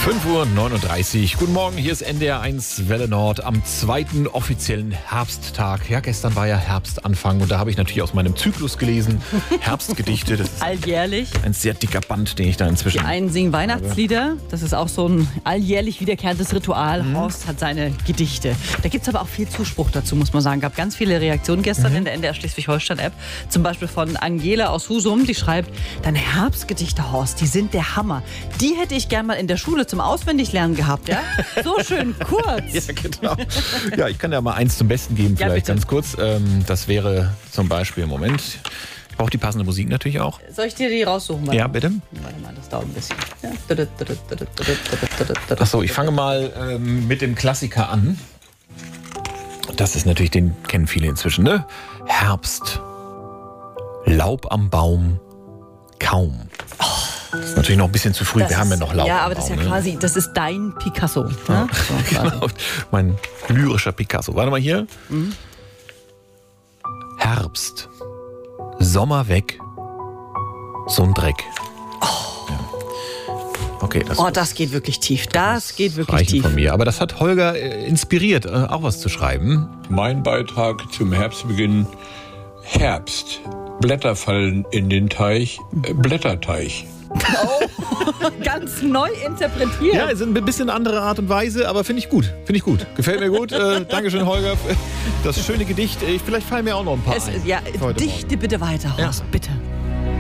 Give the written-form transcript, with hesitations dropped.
5:39 Uhr. Guten Morgen, hier ist NDR1 Welle Nord am zweiten offiziellen Herbsttag. Ja, gestern war ja Herbstanfang und da habe ich natürlich aus meinem Zyklus gelesen. Herbstgedichte, das ist alljährlich. ein sehr dicker Band, den ich da inzwischen... Die einen singen Weihnachtslieder, das ist auch so ein alljährlich wiederkehrendes Ritual. Horst hat seine Gedichte. Da gibt es aber auch viel Zuspruch dazu, muss man sagen. Gab ganz viele Reaktionen gestern in der NDR Schleswig-Holstein-App. Zum Beispiel von Angela aus Husum, die schreibt, deine Herbstgedichte, Horst, die sind der Hammer. Die hätte ich gern mal in der Schule zum Auswendiglernen gehabt, ja? So schön kurz. Ja, genau. Ja, ich kann ja mal eins zum Besten geben, vielleicht ganz kurz. Das wäre zum Beispiel, Moment, ich brauche die passende Musik natürlich auch. Soll ich dir die raussuchen? Ja, bitte. Warte mal, das dauert ein bisschen. Ja. Achso, ich fange mal mit dem Klassiker an. Das ist natürlich, den kennen viele inzwischen, ne? Herbst. Laub am Baum. Kaum. Das ist natürlich noch ein bisschen zu früh, wir haben ja noch Laub. Ja, aber am das ist Baum, ja quasi, das ist dein Picasso. Ne? Ja. So, Genau, mein lyrischer Picasso. Warte mal hier. Herbst. Sommer weg. So ein Dreck. Ja. Okay, das geht wirklich tief. Das geht wirklich tief. Von mir. Aber das hat Holger inspiriert, auch was zu schreiben. Mein Beitrag zum Herbstbeginn: Herbst. Blätter fallen in den Teich, Blätterteich. Oh, ganz neu interpretiert. Ja, es ist ein bisschen andere Art und Weise, aber finde ich gut. Gefällt mir gut. Dankeschön, Holger. Das schöne Gedicht. Vielleicht fallen mir auch noch ein paar ein. Ja, dichte bitte weiter, Horst, bitte.